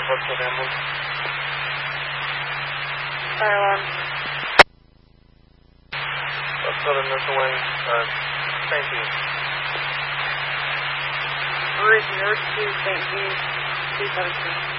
what's the ambulance? Fire alarm. Southern Missile Wing, St. Pete. Origin, North 2, St. Pete, 217.